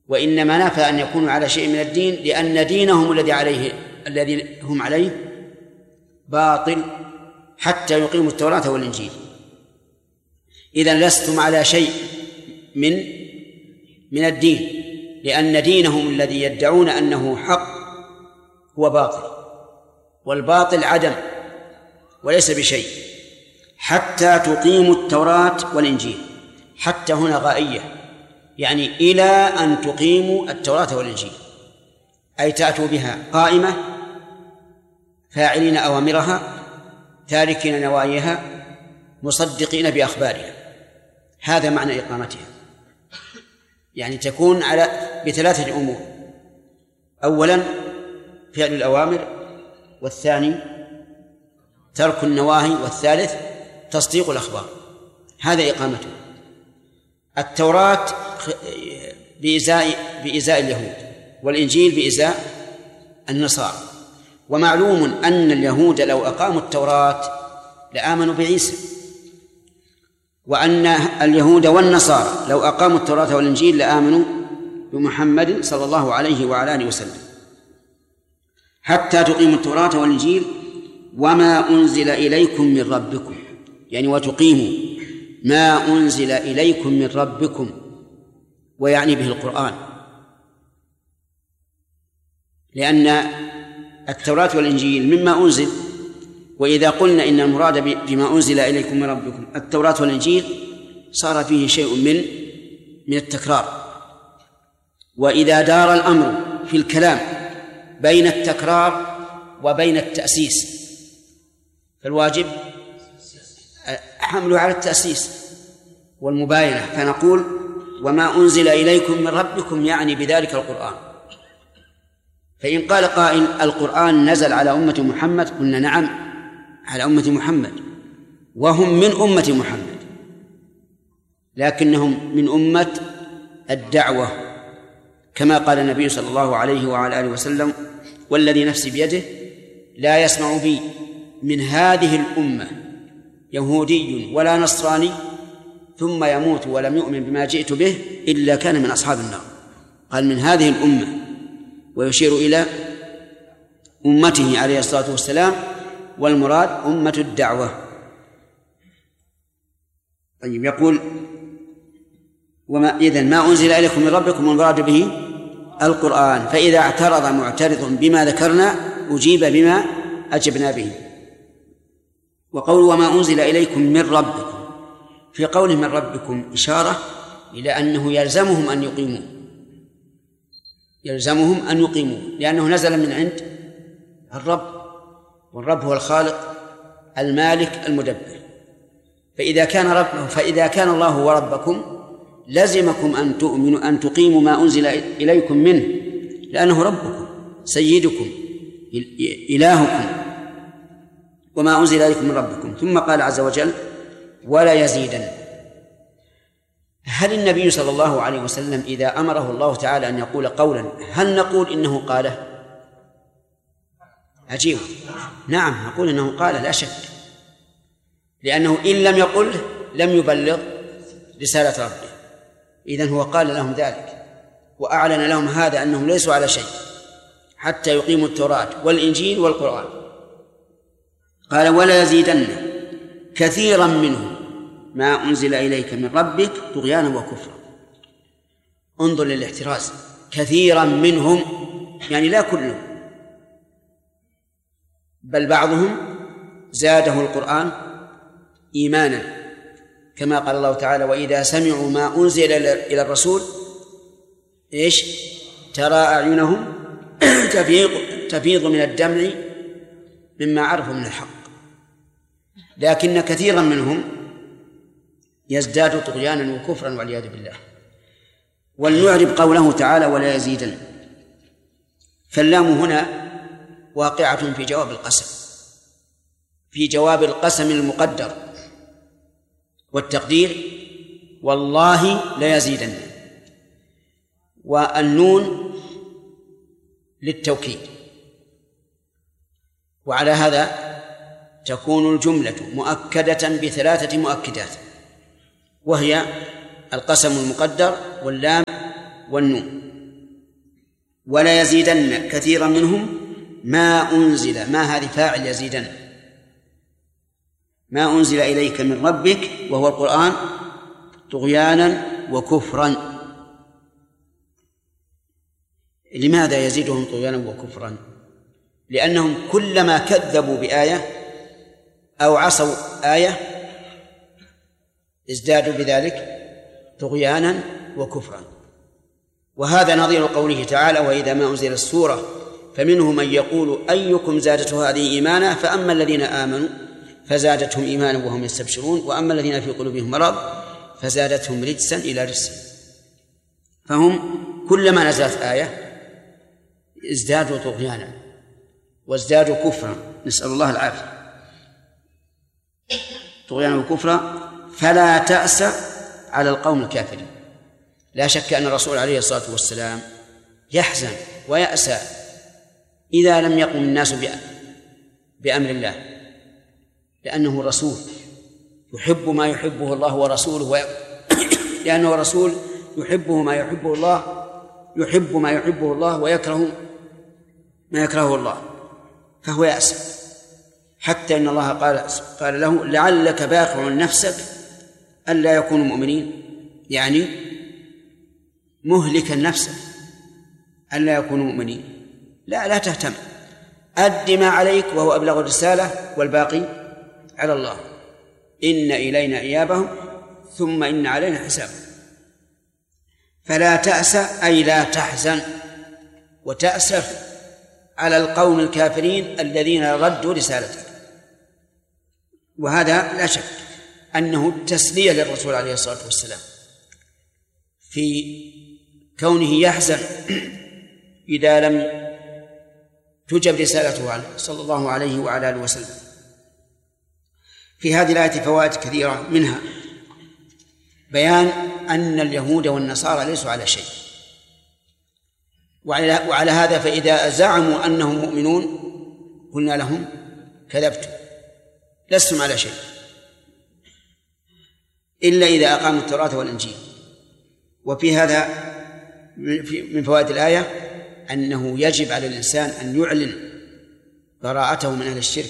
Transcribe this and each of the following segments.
وإنما نفى أن يكونوا على شيء من الدين لأن دينهم الذي هم عليه باطل حتى يقيموا التوراة والإنجيل. إذن لستم على شيء من الدين، لأن دينهم الذي يدعون أنه حق هو باطل، والباطل عدم وليس بشيء حتى تقيموا التوراة والإنجيل. حتى هنا غائية، يعني إلى أن تقيموا التوراة والإنجيل، أي تأتوا بها قائمة فاعلين أوامرها تاركين نواهيها مصدقين بأخبارها. هذا معنى إقامتها، يعني تكون بثلاثة أمور: أولا فعل الأوامر، والثاني ترك النواهي، والثالث تصديق الأخبار. هذا إقامته. التوراة بإزاء اليهود، والإنجيل بإزاء النصارى. ومعلوم أن اليهود لو أقاموا التوراة لآمنوا بعيسى، وأن اليهود والنصارى لو أقاموا التوراة والإنجيل لآمنوا بمحمد صلى الله عليه وعلى آله وسلم. حتى تقيموا التوراة والإنجيل وما أنزل إليكم من ربكم، يعني وتقيموا ما أنزل إليكم من ربكم، ويعني به القرآن، لأن التوراة والإنجيل مما أنزل. وإذا قلنا إن المراد بما أنزل إليكم من ربكم التوراة والإنجيل صار فيه شيء من التكرار. وإذا دار الأمر في الكلام بين التكرار وبين التأسيس فالواجب حمله على التأسيس والمباينة، فنقول وما أنزل إليكم من ربكم يعني بذلك القرآن. فإن قال قائل القرآن نزل على أمة محمد، قلنا نعم على أمة محمد، وهم من أمة محمد، لكنهم من أمة الدعوة، كما قال النبي صلى الله عليه وعلى آله وسلم: والذي نفسي بيده لا يسمع بي من هذه الأمة يهودي ولا نصراني ثم يموت ولم يؤمن بما جئت به إلا كان من أصحاب النار. قال من هذه الأمة، ويشير إلى أمته عليه الصلاة والسلام، والمراد أمة الدعوة. طيب، يقول إذن ما أنزل إليكم من ربكم والمراد به القرآن. فإذا اعترض معترض بما ذكرنا أجيب بما أجبنا به. وقول وما أنزل إليكم من ربكم، في قوله من ربكم إشارة إلى أنه يلزمهم أن يقيموا، لأنه نزل من عند الرب، والرب هو الخالق المالك المدبر. فإذا كان الله هو ربكم لزمكم أن تؤمنوا أن تقيموا ما أنزل إليكم منه، لأنه ربكم سيدكم إلهكم وما أنزل إليكم من ربكم. ثم قال عز وجل: ولا يزيدن. هل النبي صلى الله عليه وسلم إذا أمره الله تعالى أن يقول قولا هل نقول إنه قاله؟ عجيب. نعم، نقول إنه قال لا شك، لأنه إن لم يقله لم يبلغ رسالة ربه. إذن هو قال لهم ذلك وأعلن لهم هذا أنهم ليسوا على شيء حتى يقيموا التوراة والإنجيل والقرآن. قال: ولا يزيدن كثيرا منهم ما أنزل إليك من ربك طغيانا وكفرا. انظر للاحتراز، كثيرا منهم يعني لا كلهم، بل بعضهم زاده القرآن إيمانا، كما قال الله تعالى: وإذا سمعوا ما أنزل إلى الرسول ترى أعينهم تفيض من الدمع مما عرفوا من الحق. لكن كثيرا منهم يزداد طغيانا وكفرا والعياذ بالله. ولنعرب قوله تعالى: ولا يزيدن. فاللام هنا واقعة في جواب القسم المقدر، والتقدير والله لا يزيدن. والنون للتوكيد. وعلى هذا تكون الجملة مؤكدة بثلاثة مؤكدات، وهي القسم المقدر واللام والنون. ولا يزيدن كثيرا منهم ما أنزل، ما هذه فاعل يزيدن، ما أنزل إليك من ربك وهو القرآن طغيانا وكفرا. لماذا يزيدهم طغيانا وكفرا؟ لأنهم كلما كذبوا بآية أو عصوا آية ازدادوا بذلك طغيانا وكفرا. وهذا نظير قوله تعالى: وإذا ما أنزل السورة فمنهم من يقول أيكم زادته هذه إيمانا فأما الذين آمنوا فزادتهم إيمانا وهم يستبشرون وأما الذين في قلوبهم مرض فزادتهم رجسا إلى رجس. فهم كلما نزلت آية ازدادوا طغيانا وازدادوا كفرا، نسأل الله العافية، طغيانا وكفرا. فلا تأس على القوم الكافرين. لا شك أن الرسول عليه الصلاة والسلام يحزن ويأسى إذا لم يقم الناس بأمر الله، لأنه رسول يحب ما يحبه الله ورسوله، لأنه رسول يحبه ما يحبه الله، يحب ما يحبه الله ويكره ما يكرهه الله، فهو يأسى. حتى إن الله قال له: لعلك باخع نفسك ألا يكونوا مؤمنين، يعني مهلكا نفسك ألا يكونوا مؤمنين. لا تهتم، أد ما عليك وهو أبلغ الرسالة والباقي على الله. إن إلينا إيابهم ثم إن علينا حسابهم. فلا تأسى أي لا تحزن وتأسف على القوم الكافرين الذين ردوا رسالتك. وهذا لا شك أنه تسلية للرسول عليه الصلاة والسلام في كونه يحزن إذا لم تجب رسالته عنه صلى الله عليه وعلى آله وسلم. في هذه الآية فوائد كثيرة، منها بيان أن اليهود والنصارى ليسوا على شيء، وعلى هذا فإذا زعموا أنهم مؤمنون قلنا لهم: كذبتم، لستم على شيء إلا إذا أقاموا التوراة والإنجيل. وفي هذا من فوائد الآية أنه يجب على الإنسان أن يعلن براءته من أهل الشرك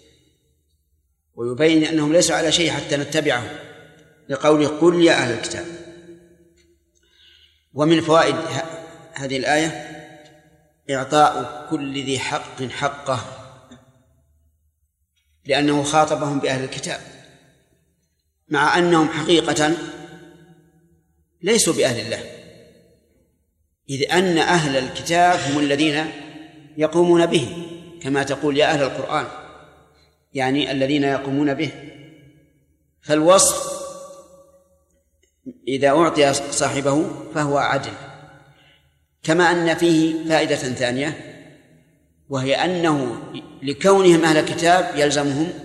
ويبين أنهم ليسوا على شيء حتى نتبعهم، لقوله: قل يا أهل الكتاب. ومن فوائد هذه الآية إعطاء كل ذي حق حقه، لأنه خاطبهم بأهل الكتاب مع أنهم حقيقة ليسوا بأهل الله، إذ أن أهل الكتاب هم الذين يقومون به، كما تقول يا أهل القرآن، يعني الذين يقومون به. فالوصف إذا أعطي صاحبه فهو عدل. كما أن فيه فائدة ثانية، وهي أنه لكونهم أهل الكتاب يلزمهم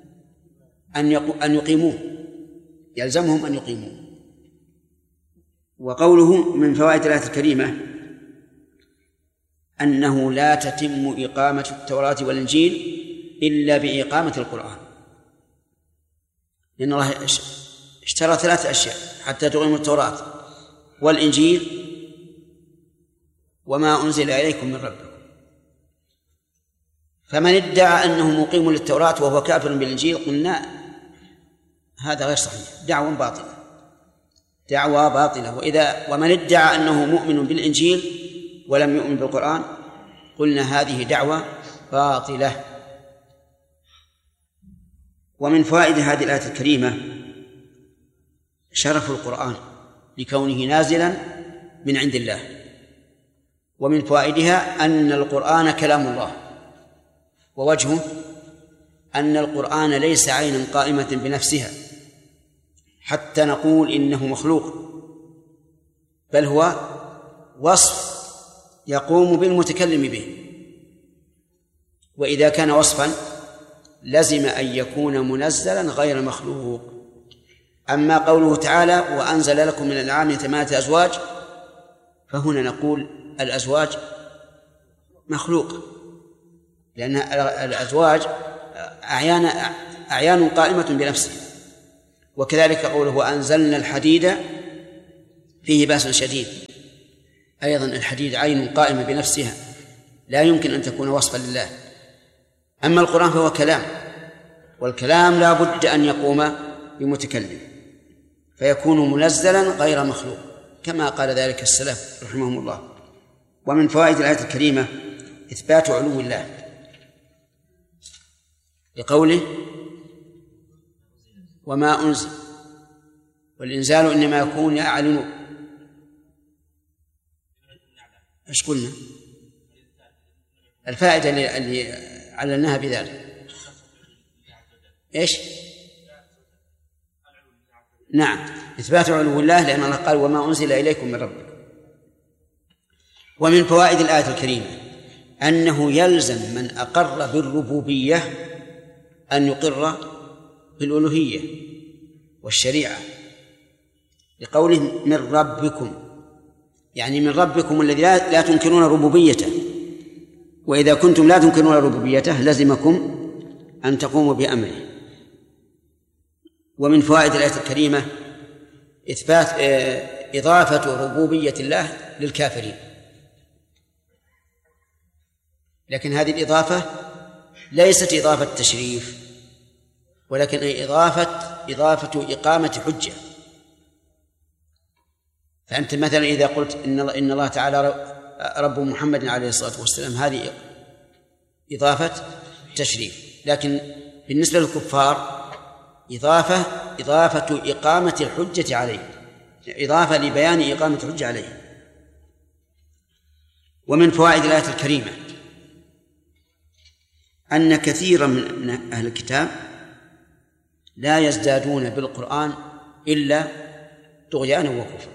أن يقيموه، يلزمهم أن يقيموه. وقوله من فوائد الآية الكريمة أنه لا تتم إقامة التوراة والإنجيل إلا بإقامة القرآن، لأن الله اشترى 3 أشياء حتى تقيموا التوراة والإنجيل وما أنزل إليكم من ربكم. فمن ادعى أنه مقيم للتوراة وهو كافر بالإنجيل قلنا هذا غير صحيح، دعوة باطلة. ومن ادعى أنه مؤمن بالإنجيل ولم يؤمن بالقرآن قلنا هذه دعوة باطلة. ومن فوائد هذه الآية الكريمة شرف القرآن لكونه نازلا من عند الله. ومن فوائدها أن القرآن كلام الله، ووجهه أن القرآن ليس عينا قائمة بنفسها حتى نقول إنه مخلوق، بل هو وصف يقوم بالمتكلم به. وإذا كان وصفا لزم أن يكون منزلا غير مخلوق. أما قوله تعالى وأنزل لكم من الأنعام 8 أزواج، فهنا نقول الأزواج مخلوق، لأن الأزواج أعيان قائمة بنفسها. وكذلك قوله وأنزلنا الحديد فيه بأس شديد، أيضا الحديد عين قائمة بنفسها لا يمكن أن تكون وصفا لله. أما القرآن فهو كلام، والكلام لا بد أن يقوم بمتكلم فيكون منزلا غير مخلوق كما قال ذلك السلف رحمهم الله. ومن فوائد الآية الكريمة إثبات علو الله لقوله وما أنزل، والإنزال إنما يكون يعلن. إيش قلنا؟ الفائدة اللي علناها بذلك إيش؟ نعم، إثبات علو الله، لأن الله قال وما أنزل إليكم من ربكم. ومن فوائد الآية الكريمة أنه يلزم من أقر بالربوبية أن يقر بالألوهية والشريعة، لقوله من ربكم، يعني من ربكم الذي لا تنكرون ربوبيته، وإذا كنتم لا تنكرون ربوبيته لزمكم أن تقوموا بأمره. ومن فوائد الآية الكريمة إثبات إضافة ربوبية الله للكافرين، لكن هذه الإضافة ليست إضافة تشريف، ولكن إضافة إقامة حجة. فأنت مثلا إذا قلت إن الله تعالى رب محمد عليه الصلاة والسلام، هذه إضافة تشريف، لكن بالنسبة للكفار إضافة إقامة الحجة عليه، إضافة لبيان إقامة الحجة عليه. ومن فوائد الآية الكريمة أن كثيرا من أهل الكتاب لا يزدادون بالقرآن إلا طغيانا وكفرا،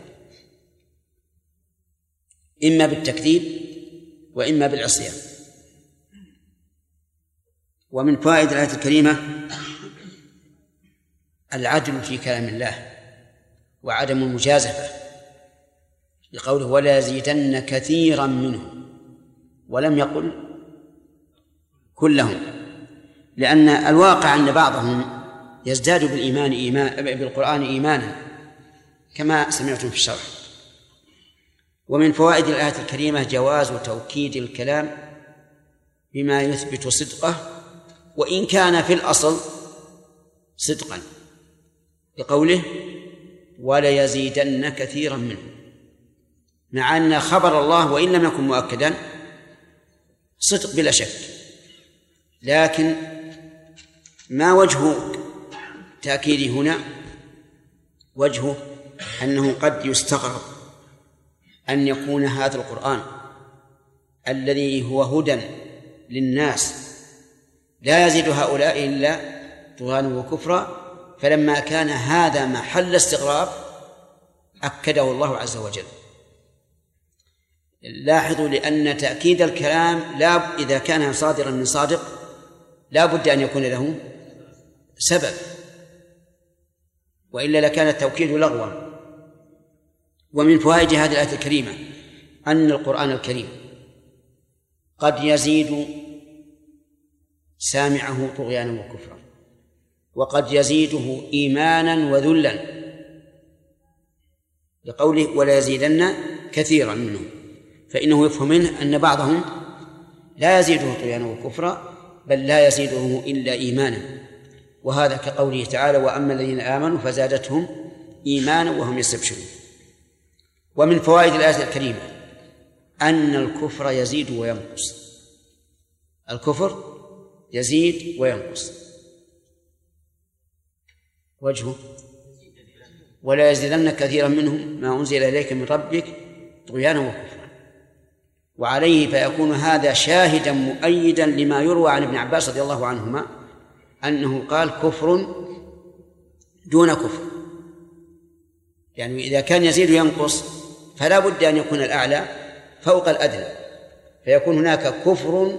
إما بالتكذيب وإما بالعصيان. ومن فوائد الآية الكريمة العدل في كلام الله وعدم المجازفة، لقوله ولا يزيدن كثيرا منهم، ولم يقل كلهم، لأن الواقع أن بعضهم يزداد بالقرآن إيمانا كما سمعتم في الشرح. ومن فوائد الآية الكريمة جواز توكيد الكلام بما يثبت صدقه وإن كان في الأصل صدقا، لقوله وليزيدن كثيرا منهم، مع أن خبر الله وإن لم يكن مؤكدا صدق بلا شك، لكن ما وجه تأكيد هنا؟ وجهه أنه قد يستغرب أن يكون هذا القرآن الذي هو هدى للناس لا يزيد هؤلاء إلا طغيانا وكفرا، فلما كان هذا محل استغراب أكده الله عز وجل. لاحظوا لأن تأكيد الكلام إذا كان صادرا من صادق لا بد أن يكون له سبب، وإلا لكان التوكيد لغوا. ومن فوائد هذه الآية الكريمة أن القرآن الكريم قد يزيد سامعه طغيانا وكفرا، وقد يزيده إيمانا وذلا، لقوله ولا يزيدن كثيرا منهم، فإنه يفهم منه أن بعضهم لا يزيده طغيانا وكفرا بل لا يزيده إلا إيمانا، وهذا كقوله تعالى وأما الذين آمنوا فزادتهم إيمانا وهم يستبشرون. ومن فوائد الآية الكريمة أن الكفر يزيد وينقص، الكفر يزيد وينقص. وجهه ولا يزيدن كثيرا منهم ما أنزل إليك من ربك طغيانا وكفرا، وعليه فيكون هذا شاهدا مؤيدا لما يروى عن ابن عباس رضي الله عنهما أنه قال كفر دون كفر، يعني إذا كان يزيد وينقص فلا بد أن يكون الأعلى فوق الأدنى، فيكون هناك كفر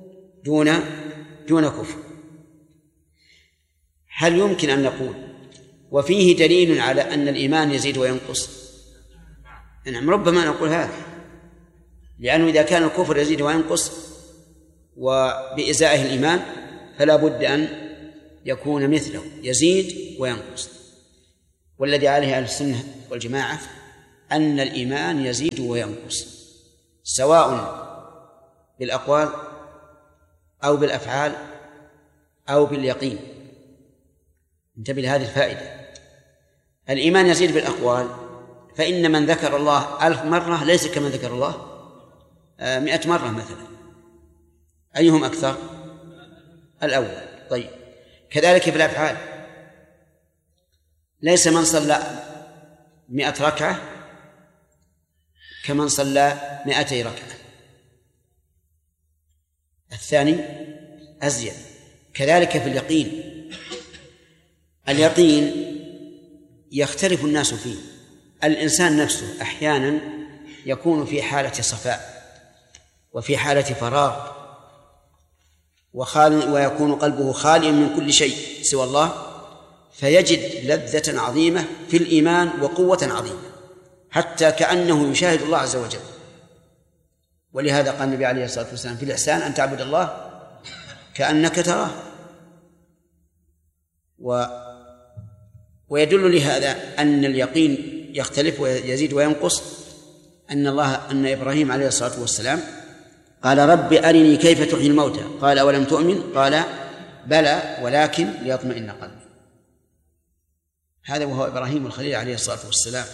دون كفر. هل يمكن أن نقول وفيه دليل على أن الإيمان يزيد وينقص؟ نعم، ربما نقول هذا، لأنه إذا كان الكفر يزيد وينقص وبإزائه الإيمان فلا بد أن يكون مثله يزيد وينقص. والذي عليه أهل السنة والجماعة أن الإيمان يزيد وينقص، سواء بالأقوال أو بالأفعال أو باليقين. انتبه لهذه الفائدة. الإيمان يزيد بالأقوال، فإن من ذكر الله 1000 مرة ليس كمن ذكر الله 100 مرة مثلا. أيهم أكثر؟ الأول. طيب، كذلك في الأفعال، ليس من صلى 100 ركعة كمن صلى 200 ركعة، الثاني أزيد. كذلك في اليقين، اليقين يختلف الناس فيه. الإنسان نفسه أحيانا يكون في حالة صفاء وفي حالة فراغ ويكون قلبه خاليا من كل شيء سوى الله، فيجد لذة عظيمة في الإيمان وقوة عظيمة، حتى كأنه يشاهد الله عز وجل. ولهذا قال النبي عليه الصلاة والسلام: في الإحسان أن تعبد الله كأنك تراه. ويدل لهذا أن اليقين يختلف ويزيد وينقص أن إبراهيم عليه الصلاة والسلام قال: رب أرني كيف تحيي الموتى، قال: أولم تؤمن؟ قال: بلى ولكن ليطمئن قلبي. هذا وهو إبراهيم الخليل عليه الصلاة والسلام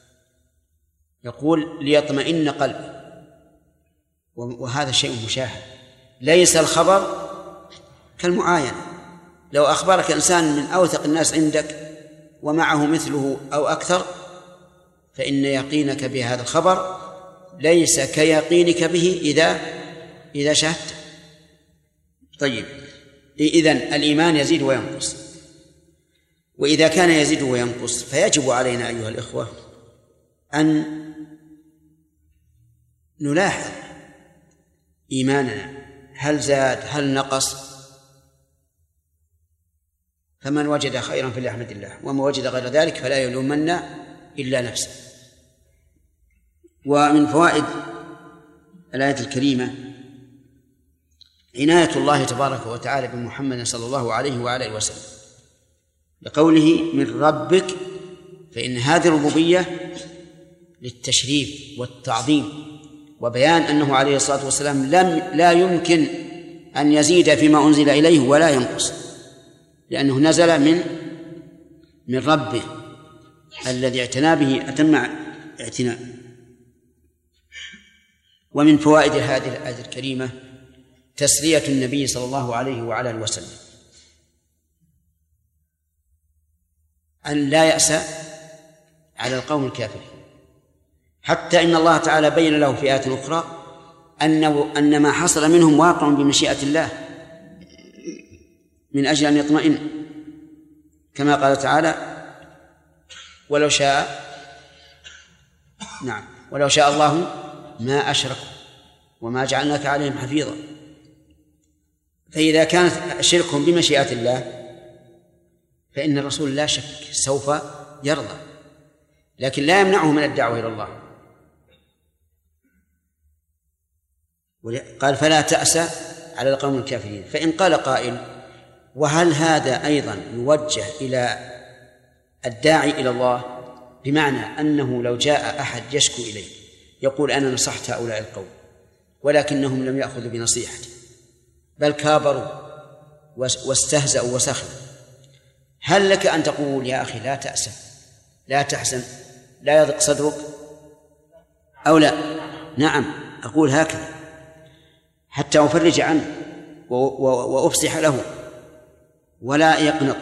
يقول: ليطمئن قلبي. وهذا شيء مشاهد، ليس الخبر كالمعاينة. لو أخبرك إنسان من أوثق الناس عندك ومعه مثله أو أكثر، فإن يقينك بهذا الخبر ليس كيقينك به إذا شاهدت. طيب، إذن الإيمان يزيد وينقص، وإذا كان يزيد وينقص فيجب علينا أيها الإخوة أن نلاحظ إيماننا، هل زاد هل نقص. فمن وجد خيرا فليحمد الله، وما وجد غير ذلك فلا يلومن إلا نفسه. ومن فوائد الآية الكريمة عناية الله تبارك وتعالى بمحمد صلى الله عليه وآله وسلم، لقوله: من ربك، فإن هذه الربوبية للتشريف والتعظيم، وبيان أنه عليه الصلاة والسلام لا يمكن أن يزيد فيما أنزل إليه ولا ينقص، لأنه نزل من ربه الذي اعتنى به أتم اعتناء. ومن فوائد هذه الآية الكريمة تسلية النبي صلى الله عليه وعلى آله وسلم، أن لا يأس على القوم الكافرين، حتى إن الله تعالى بين له في آية أخرى أن ما حصل منهم واقع بمشيئة الله من أجل أن يطمئن، كما قال تعالى: ولو شاء الله ما أشركوا وما جعلناك عليهم حفيظا. فإذا كانت شركهم بمشيئة الله فإن الرسول لا شك سوف يرضى، لكن لا يمنعه من الدعوة إلى الله. قال: فلا تأس على القوم الكافرين. فإن قال قائل: وهل هذا أيضا يوجه إلى الداعي إلى الله، بمعنى أنه لو جاء أحد يشكو إليه يقول: أنا نصحت هؤلاء القوم ولكنهم لم يأخذوا بنصيحتي بل كابروا واستهزأوا وسخروا، هل لك أن تقول: يا أخي لا تأسف، لا تحزن، لا يضيق صدرك، أو لا؟ نعم، أقول هكذا حتى أفرج عنه وأفصح له ولا يقنط.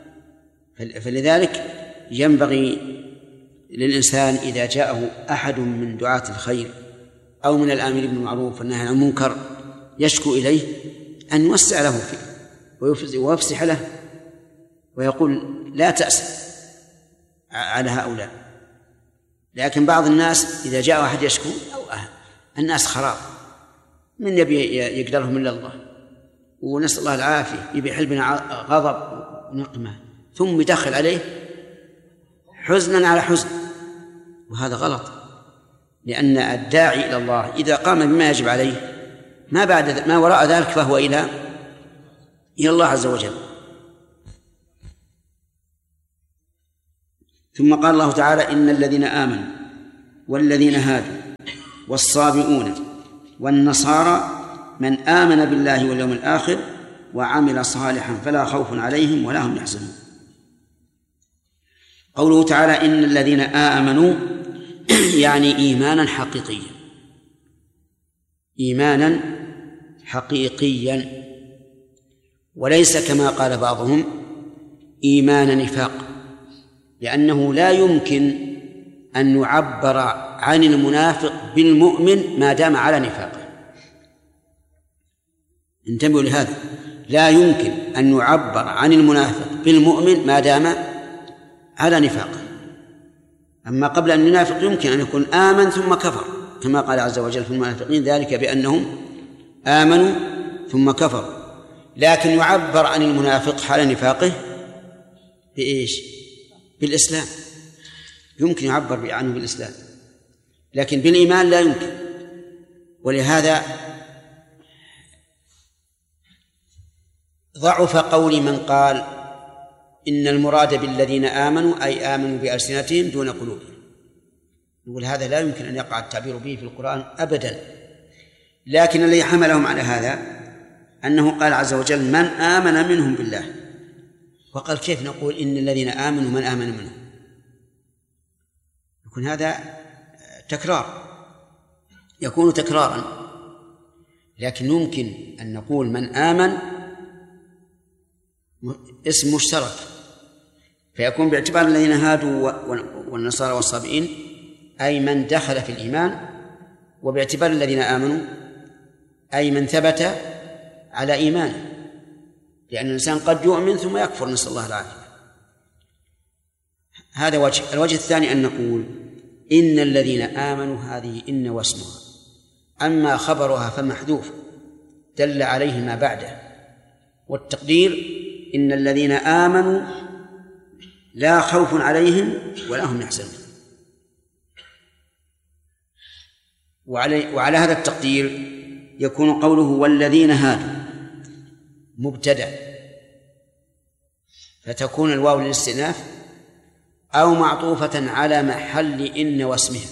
فلذلك ينبغي للإنسان إذا جاءه أحد من دعاة الخير أو من الآمرين بالمعروف والنهي عن المنكر يشكو إليه أن يوسع له فيه ويفصح له ويقول: لا تأس على هؤلاء. لكن بعض الناس إذا جاء أحد يشكو، أو الناس خراب، من يبي يقدرهم إلا الله، ونسأل الله العافية، يبي يحلبنا غضب ونقمة، ثم يدخل عليه حزنا على حزن، وهذا غلط. لأن الداعي إلى الله إذا قام بما يجب عليه ما وراء ذلك فهو إلى الله عز وجل. ثم قال الله تعالى: إن الذين آمنوا والذين هادوا والصابئون والنصارى من آمن بالله واليوم الآخر وعمل صالحا فلا خوف عليهم ولا هم يحزنون. قوله تعالى إن الذين آمنوا يعني إيمانا حقيقيا، إيمانا حقيقيا، وليس كما قال بعضهم إيمان نفاق، لأنه لا يمكن أن يعبر عن المنافق بالمؤمن ما دام على نفاقه. انتبهوا لهذا، لا يمكن أن يعبر عن المنافق بالمؤمن ما دام على نفاقه. أما قبل أن ينافق يمكن أن يكون آمن ثم كفر، كما قال عز وجل في المنافقين ذلك بأنهم آمنوا ثم كفروا. لكن يعبر عن المنافق حال نفاقه بإيش؟ بالإسلام، يمكن يعبر عنه بالإسلام، لكن بالإيمان لا يمكن. ولهذا ضعف قول من قال إن المراد بالذين آمنوا أي آمنوا بألسنتهم دون قلوبهم. نقول هذا لا يمكن أن يقع التعبير به في القرآن أبدا، لكن الذي حملهم على هذا أنه قال عز وجل من آمن منهم بالله، وقال كيف نقول إن الذين آمنوا من آمن منهم؟ يكون هذا تكرار، يكون تكرارا. لكن يمكن أن نقول من آمن اسم مشترك، فيكون باعتبار الذين هادوا والنصارى والصابئين أي من دخل في الإيمان، وباعتبار الذين آمنوا أي من ثبت على إيمانه، لأن الإنسان قد يؤمن ثم يكفر، نسأل الله العافية. هذا وجه. الوجه الثاني أن نقول إن الذين آمنوا هذه إن واسمها، أما خبرها فمحذوف دل عليه ما بعده، والتقدير إن الذين آمنوا لا خوف عليهم ولا هم يحزنون. وعلى هذا التقدير يكون قوله والذين هادوا مبتدأ، فتكون الواو للاستئناف أو معطوفة على محل إن واسمها.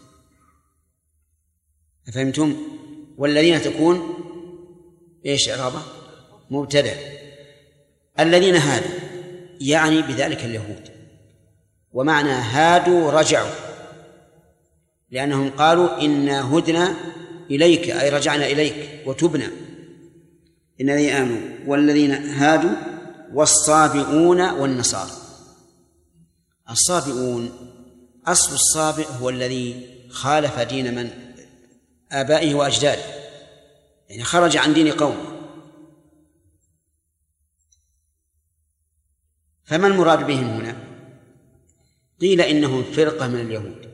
فهمتم؟ والذين تكون إيش إعرابه؟ مبتدأ. الذين هادوا يعني بذلك اليهود، ومعنى هادوا رجعوا، لأنهم قالوا إنا هدنا إليك أي رجعنا إليك وتبنا. إن الذين آمنوا والذين هادوا والصابئون والنصارى. الصابئون أصل الصابئ هو الذي خالف دين من آبائه وأجداده، يعني خرج عن دين قومه. فما المراد بهم هنا؟ قيل إنهم فرقة من اليهود،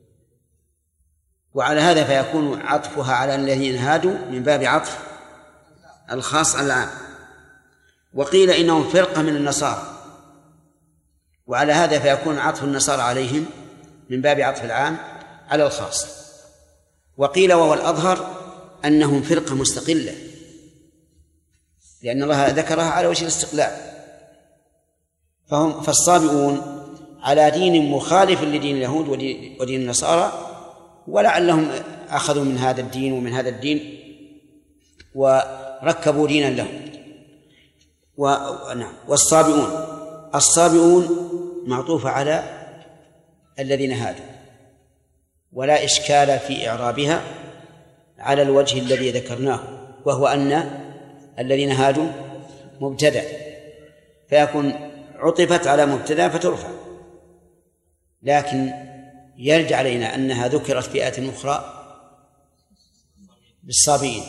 وعلى هذا فيكون عطفها على الذين هادوا من باب عطف الخاص على العام. وقيل إنهم فرقة من النصارى، وعلى هذا فيكون عطف النصارى عليهم من باب عطف العام على الخاص. وقيل وهو الأظهر أنهم فرقة مستقلة، لأن الله ذكرها على وجه الاستقلال. فالصابئون على دين مخالف لدين اليهود ودين النصارى، ولعلهم أخذوا من هذا الدين ومن هذا الدين وركبوا دينا لهم. الصابئون معطوف على الذين هادوا، ولا إشكال في إعرابها على الوجه الذي ذكرناه، وهو أن الذين هادوا مبتدأ، فيكون عطفت على مبتدأ فترفع. لكن يرد علينا أنها ذكرت في آية أخرى بالصابئين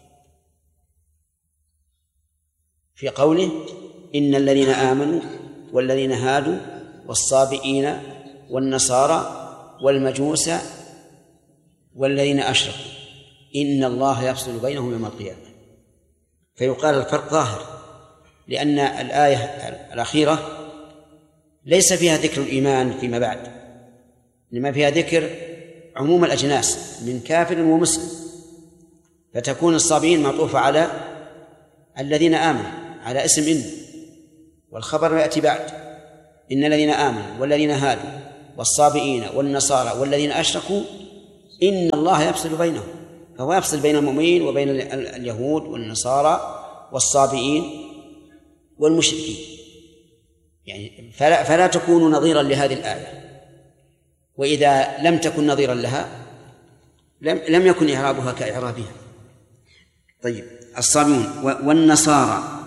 في قوله إن الذين آمنوا والذين هادوا والصابئين والنصارى والمجوس والذين أشركوا إن الله يفصل بينهم يوم القيامة. فيقال الفرق ظاهر، لأن الآية الأخيرة ليس فيها ذكر الإيمان فيما بعد، إنما فيها ذكر عموم الأجناس من كافر ومسلم، فتكون الصابئين معطوفة على الذين آمنوا على اسم إن، والخبر يأتي بعد إن الذين آمنوا والذين هادوا والصابئين والنصارى والذين أشركوا إن الله يفصل بينهم، فهو يفصل بين المؤمنين وبين اليهود والنصارى والصابئين والمشركين، يعني فلا تكون نظيرا لهذه الآية. وإذا لم تكن نظيرا لها لم يكن إعرابها كإعرابها. طيب، الصابئون والنصارى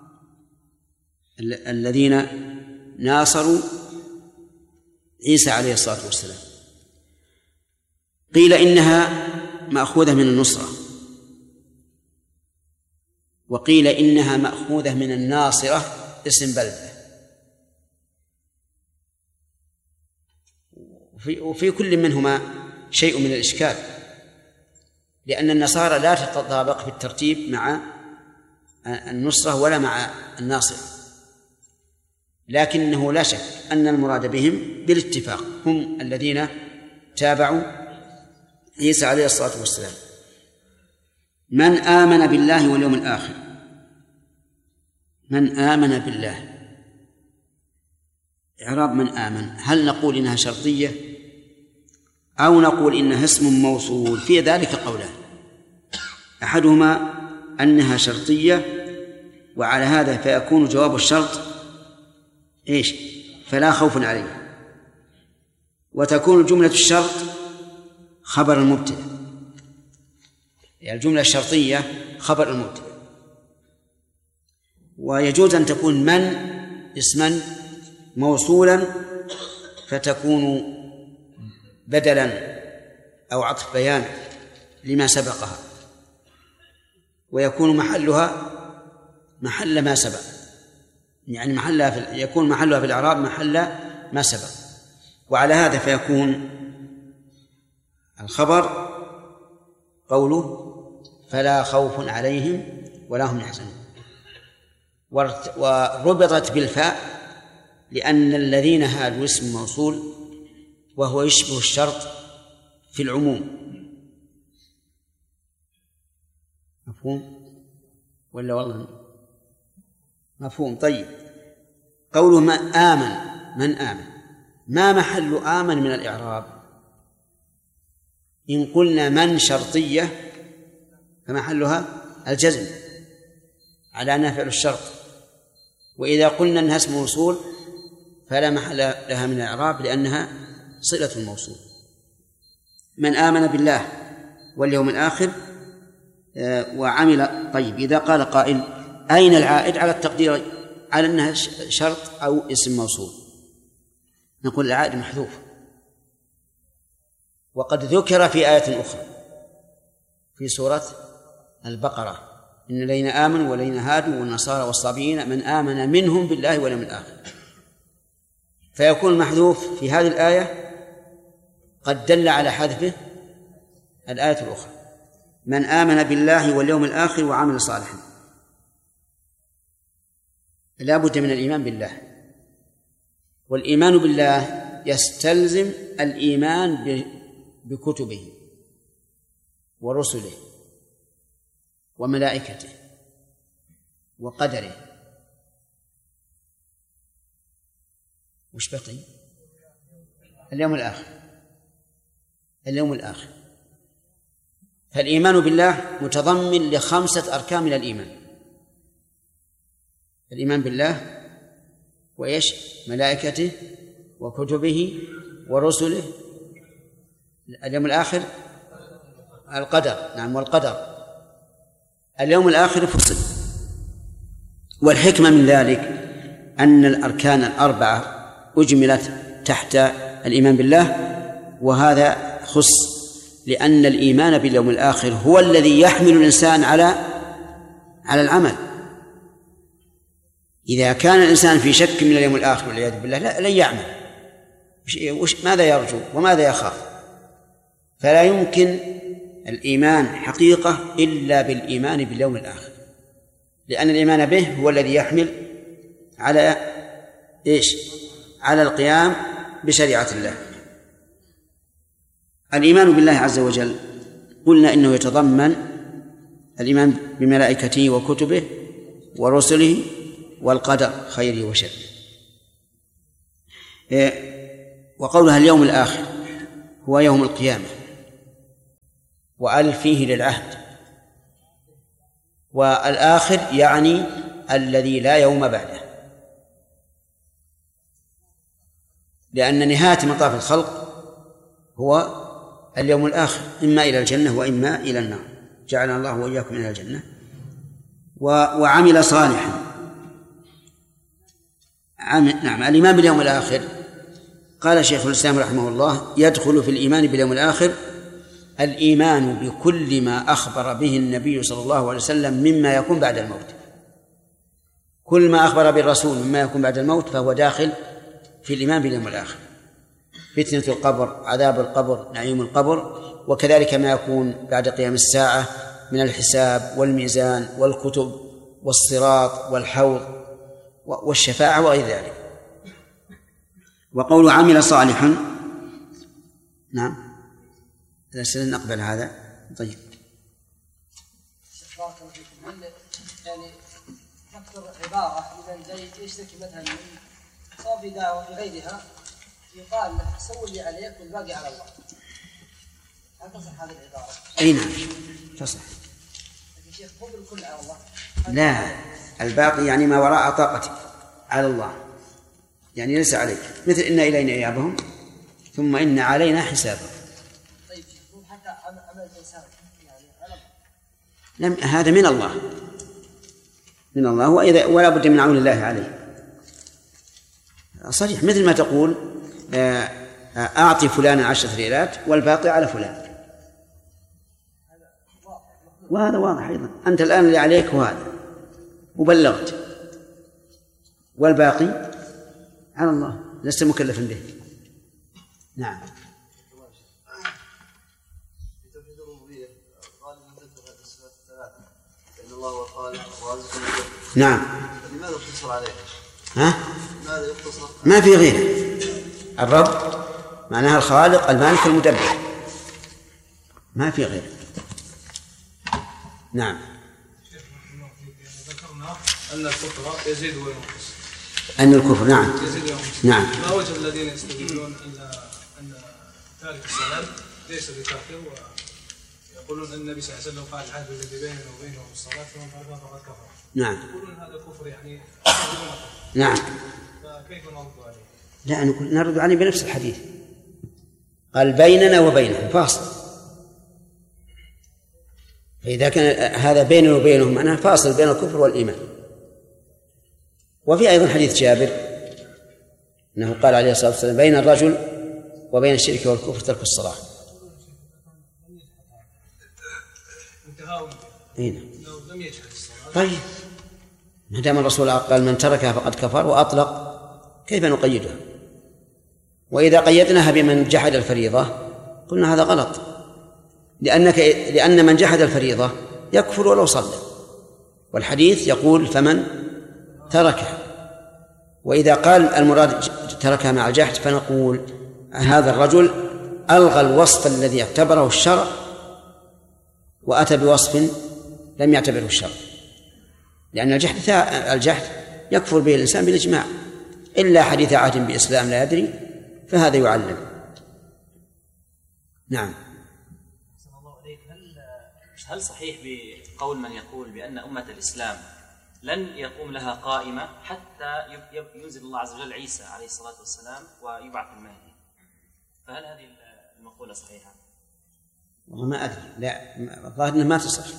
الذين ناصروا عيسى عليه الصلاة والسلام، قيل إنها مأخوذة من النصرة، وقيل إنها مأخوذة من الناصرة اسم بلدة. وفي كل منهما شيء من الإشكال، لأن النصارى لا تتطابق في الترتيب مع النصرة ولا مع الناصرة، لكنه لا شك أن المراد بهم بالاتفاق هم الذين تابعوا عيسى عليه الصلاة والسلام. من آمن بالله واليوم الآخر، من آمن بالله، إعراب من آمن، هل نقول إنها شرطية أو نقول إنها اسم موصول؟ في ذلك قولان، أحدهما أنها شرطية، وعلى هذا فيكون جواب الشرط إيش؟ فلا خوف عليه، وتكون جملة الشرط خبر المبتدأ، يعني الجملة الشرطية خبر المبتدأ. ويجوز أن تكون من اسما موصولا فتكون بدلا أو عطف بيان لما سبقها، ويكون محلها محل ما سبق، يعني يكون محلها في الإعراب محل ما سبق. وعلى هذا فيكون الخبر قوله فلا خوف عليهم ولا هم يحزنون، وربطت بالفاء لأن الذين هادوا اسم موصول وهو يشبه الشرط في العموم. مفهوم ولا والله مفهوم؟ طيب، قوله من آمن ما محل آمن من الإعراب؟ إن قلنا من شرطية فمحلها الجزم على أنها فعل الشرط، وإذا قلنا أنها اسم موصول فلا محل لها من الإعراب لأنها صلة الموصول. من آمن بالله واليوم الآخر وعمل. طيب، إذا قال قائل أين العائد على التقدير على أنها شرط أو اسم موصول؟ نقول العائد محذوف، وقد ذكر في آية أخرى في سورة البقرة إن الذين آمنوا والذين هادوا والنصارى والصابئين من آمن منهم بالله واليوم الآخر، فيكون المحذوف في هذه الآية قد دل على حذفه الآية الأخرى من آمن بالله واليوم الآخر وعمل صالحا. لا بد من الإيمان بالله، والإيمان بالله يستلزم الإيمان بكتبه ورسله وملائكته وقدره. وش بقي؟ اليوم الآخر. فالإيمان بالله متضمن ل5 أركان من الإيمان: الإيمان بالله وإيش؟ ملائكته وكتبه ورسله، اليوم الآخر، القدر. نعم، والقدر. اليوم الآخر فصل، والحكمة من ذلك أن الأركان 4 أجملت تحت الإيمان بالله، وهذا خص لأن الإيمان باليوم الآخر هو الذي يحمل الإنسان على العمل. إذا كان الإنسان في شك من اليوم الآخر والعياذ بالله لن يعمل، ماذا يرجو وماذا يخاف؟ فلا يمكن الإيمان حقيقة إلا بالإيمان باليوم الآخر، لأن الإيمان به هو الذي يحمل على إيش؟ على القيام بشريعة الله. الإيمان بالله عز وجل قلنا إنه يتضمن الإيمان بملائكته وكتبه ورسله والقدر خيره وشره. وقولها اليوم الآخر هو يوم القيامة، وأل فيه للعهد، والآخر يعني الذي لا يوم بعده، لأن نهاية مطاف الخلق هو اليوم الآخر، إما إلى الجنة وإما إلى النار، جعلنا الله وإياكم من الجنة. وعمل صالحا. نعم، الإيمان باليوم الآخر، قال شيخ الإسلام رحمه الله: يدخل في الإيمان باليوم الآخر الإيمان بكل ما أخبر به النبي صلى الله عليه وسلم مما يكون بعد الموت. كل ما أخبر به الرسول مما يكون بعد الموت فهو داخل في الإيمان باليوم الآخر، فتنة القبر، عذاب القبر، نعيم القبر، وكذلك ما يكون بعد قيام الساعة من الحساب والميزان والكتب والصراط والحوض والشفاعة وغير ذلك. وقول عمل صالحا، نعم نقبل هذا. طيب، يعني أكثر عبارة لمن زي يشتكي مثلا من صافي دعوة في غيرها يقال له سوي اللي عليك والباقي على الله، هل تصح هذه العبارة؟ أي نعم تصح. الشيخ مو بالكل على الله، لا، الباقي يعني ما وراء طاقتك على الله، يعني ليس عليك، مثل إن إلينا إيابهم ثم إن علينا حسابهم. طيب حتى عمل الإنسان يعني لم، هذا من الله، من الله، ولا بد من عون الله عليه. صحيح، مثل ما تقول أعطي فلانا 10 ريالات والباقي على فلان، وهذا واضح أيضا. أنت الآن اللي عليك وهذا وبلغت، والباقي على الله، لست مكلفا به. نعم. نعم. لماذا يقتصر عليه؟ لماذا يقتصر؟ ما في غيره. الرب معناها الخالق المالك المدبر، ما في غيره. نعم. ذكرنا أن الكفر يزيد وينقص. أن الكفر نعم يزيد وينقص. نعم. ما وجه الذين يستدلون أن تارك الصلاة ليس بكافر، ويقولون أن النبي صلى الله عليه وسلم قال: العهد الذي بيننا وبينهم الصلاة فمن تركها فقد كفر. نعم. يقولون هذا كفر يعني. نعم. فكيف نرد عليه؟ لا، نرد عليه بنفس الحديث، قال بيننا وبينهم فاصل، فإذا كان هذا بيننا وبينهم معناه فاصل بين الكفر والإيمان. وفي أيضا حديث جابر أنه قال عليه الصلاة والسلام: بين الرجل وبين الشرك والكفر ترك الصلاة. لم يجحد الصلاة. طيب، ما دام الرسول قال من تركها فقد كفر وأطلق، كيف نقيدها؟ وإذا قيدناها بمن جحد الفريضة قلنا هذا غلط، لأن من جحد الفريضة يكفر ولو صلى، والحديث يقول فمن تركها. وإذا قال المراد تركها مع الجحد فنقول هذا الرجل ألغى الوصف الذي اعتبره الشرع وأتى بوصف لم يعتبره الشرع، لأن الجحد يكفر به الإنسان بالإجماع، إلا حديث عهد بإسلام لا يدري فهذا يعلم. نعم. هل صحيح بقول من يقول بأن أمة الإسلام لن يقوم لها قائمة حتى ينزل الله عز وجل عيسى عليه الصلاة والسلام ويبعث المهدي؟ فهل هذه المقولة صحيحة؟ والله ما أدري، لا، الظاهر أنها ما تصح.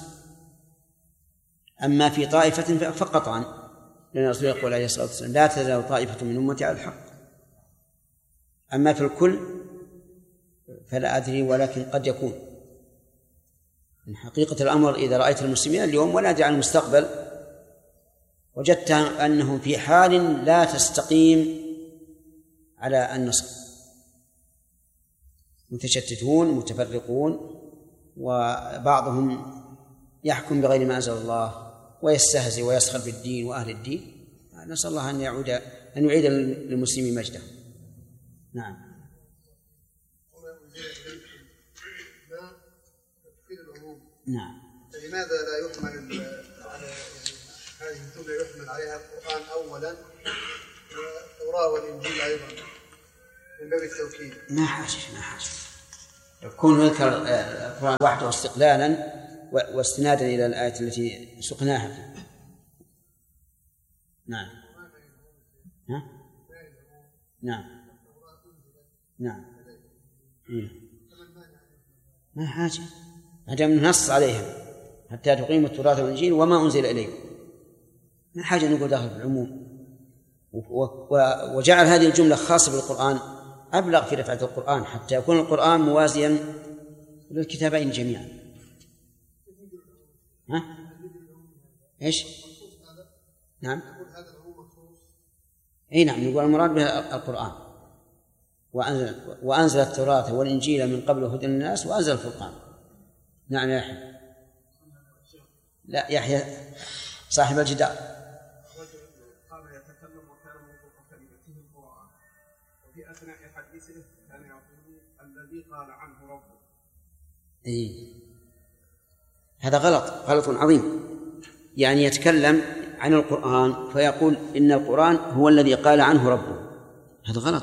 أما في طائفة فقطعا، لأن الرسول يقول عليه الصلاة والسلام: لا تزال طائفة من أمتي على الحق. أما في الكل فلا أدري، ولكن قد يكون. من حقيقة الأمر إذا رأيت المسلمين اليوم ولا أدري عن المستقبل وجدت أنهم في حال لا تستقيم على النصر، متشتتون متفرقون، وبعضهم يحكم بغير ما أنزل الله ويستهزئ ويسخر بالدين وأهل الدين. نسأل الله أن يعيد للمسلمين مجده. نعم. نعم. لماذا لا يحمل على هذه الجملة يحمل عليها القرآن أولا والتوراة والإنجيل أيضا من باب التوكيد؟ ما حاجة. يكون يذكر القرآن وحده استقلالا واستنادا إلى الآية التي سقناها فيه. نعم. ها؟ نعم. نعم. ما حاجة ما دام نص عليها حتى تقيموا التوراة والإنجيل وما أنزل إليكم، ما حاجة نقول داخل في العموم. وجعل هذه الجملة خاصة بالقرآن أبلغ في رفعة القرآن حتى يكون القرآن موازيا للكتابين جميعا. ها؟ إيش؟ نعم. أي نعم، يقول المراد بها القرآن. وأنزل التوراة والإنجيل من قبل هدى للناس وأنزل الفرقان. نعم يا يحيى. لا يحيى صاحب الجدار. قام يتكلم وكان موضوع كلمته القرآن، وفي أثناء حديثه كان يقول الذي قال عنه ربه. إيه هذا غلط عظيم. يعني يتكلم عن القرآن فيقول إن القرآن هو الذي قال عنه ربه، هذا غلط.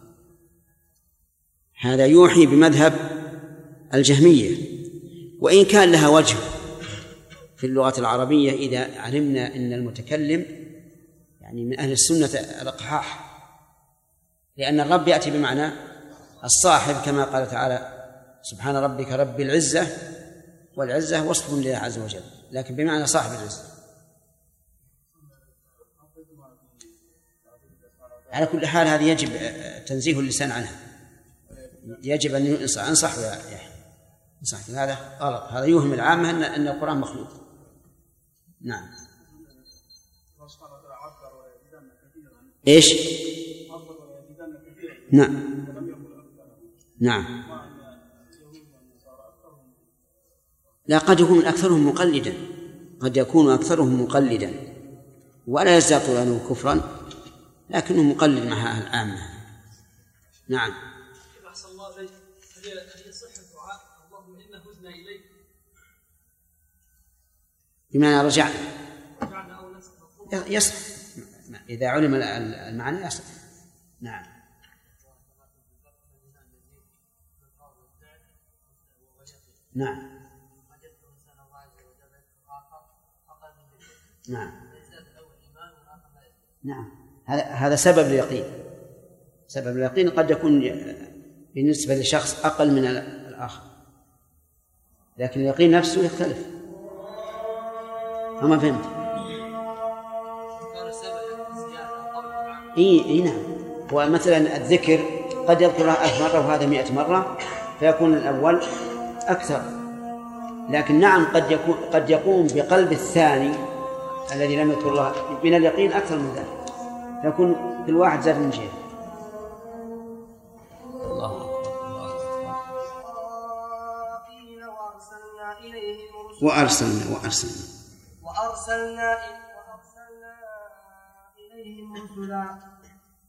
هذا يوحي بمذهب الجهمية، وإن كان لها وجه في اللغة العربية إذا علمنا أن المتكلم يعني من أهل السنة الأقحاح، لأن الرب يأتي بمعنى الصاحب كما قال تعالى سبحان ربك رب العزة، والعزة وصف لله عز وجل لكن بمعنى صاحب العزة. على كل حال هذه يجب تنزيه اللسان عنها، يجب أن ينصح ينصح. هذا غلط، هذا يوهم العامة أن القرآن مخلوق. نعم. إيش؟ نعم. نعم. لا، قد يكون أكثرهم مقلدا، قد يكون أكثرهم مقلدا ولا يزداد طغيانه كفرا، لكنه مقلد مع العامة. نعم. أحسن الله إليك، هل يصح الدعاء اللهم إنا هدنا إليك بمعنى رجعنا أو يصح إذا علم المعنى يصح. نعم. نعم. نعم. نعم. هذا سبب اليقين. سبب اليقين قد يكون بالنسبة لشخص أقل من الآخر، لكن اليقين نفسه يختلف. أما فهمت؟ إيه نعم. ومثلا الذكر قد يذكرها 1000 مرة وهذا 100 مرة فيكون الأول أكثر، لكن نعم قد يقوم بقلب الثاني الذي لم يذكر الله من اليقين أكثر من ذلك، فيكون كل واحد زاد من شيء. الله أكبر. وأرسلنا إليهم رسلا